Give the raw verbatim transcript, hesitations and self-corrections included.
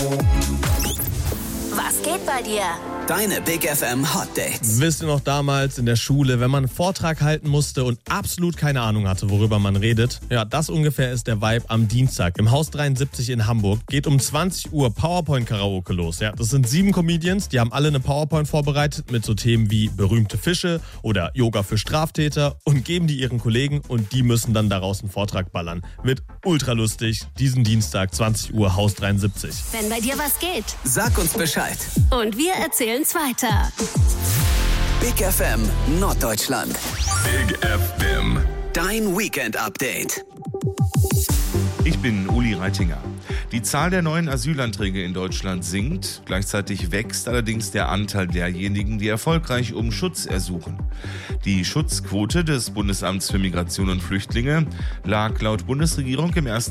Was geht bei dir? Deine Big F M Hot Dates. Wisst ihr noch damals in der Schule, wenn man einen Vortrag halten musste und absolut keine Ahnung hatte, worüber man redet? Ja, das ungefähr ist der Vibe am Dienstag im Haus dreiundsiebzig in Hamburg. Geht um zwanzig Uhr PowerPoint-Karaoke los. Ja, das sind sieben Comedians, die haben alle eine PowerPoint vorbereitet mit so Themen wie berühmte Fische oder Yoga für Straftäter und geben die ihren Kollegen und die müssen dann daraus einen Vortrag ballern. Wird ultra lustig. Diesen Dienstag, zwanzig Uhr, Haus dreiundsiebzig. Wenn bei dir was geht. Sag uns Bescheid. Und wir erzählen's weiter. Big F M Norddeutschland. Big F M. Dein Weekend-Update. Ich bin Uli Reitinger. Die Zahl der neuen Asylanträge in Deutschland sinkt. Gleichzeitig wächst allerdings der Anteil derjenigen, die erfolgreich um Schutz ersuchen. Die Schutzquote des Bundesamts für Migration und Flüchtlinge lag laut Bundesregierung im ersten